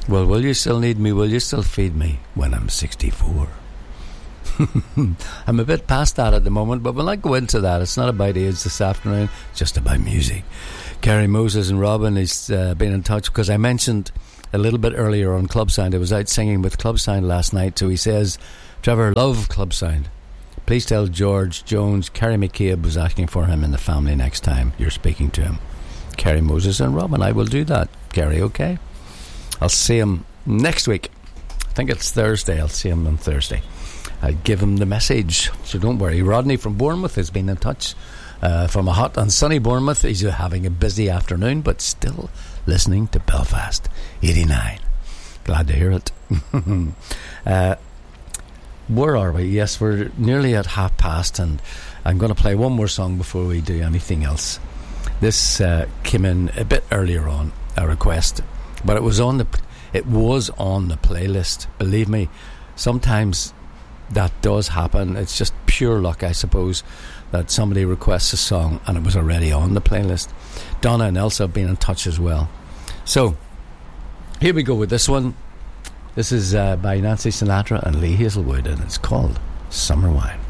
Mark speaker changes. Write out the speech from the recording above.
Speaker 1: Well, will you still need me? Will you still feed me when I'm 64? I'm a bit past that at the moment, but we'll not go into that. It's not about age this afternoon, it's just about music. Kerry Moses and Robin has been in touch because I mentioned a little bit earlier on Club Sound. I was out singing with Club Sound last night, so he says, Trevor, love Club Sound. Please tell George Jones Kerry McCabe was asking for him in the family next time you're speaking to him. Kerry Moses and Robin, I will do that. Kerry, okay? I'll see him next week. I think it's Thursday. I'll see him on Thursday. I'll give him the message, so don't worry. Rodney from Bournemouth has been in touch from a hot and sunny Bournemouth. He's having a busy afternoon, but still listening to Belfast 89. Glad to hear it. Where are we? Yes, we're nearly at 5:30, and I'm going to play one more song before we do anything else. This came in a bit earlier on, a request, but it was on the playlist. Believe me, sometimes that does happen. It's just pure luck, I suppose, that somebody requests a song and it was already on the playlist. Donna and Elsa have been in touch as well. So here we go with this one. This is by Nancy Sinatra and Lee Hazelwood, and it's called Summer Wine.